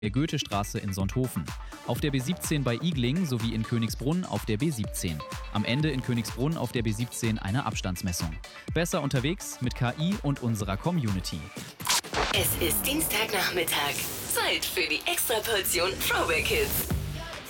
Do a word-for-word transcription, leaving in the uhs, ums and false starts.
der Goethestraße in Sonthofen, auf der B siebzehn bei Igling sowie in Königsbrunn auf der B siebzehn. Am Ende in Königsbrunn auf der B siebzehn eine Abstandsmessung. Besser unterwegs mit K I und unserer Community. Es ist Dienstagnachmittag. Zeit für die Extraportion Throwback Hits.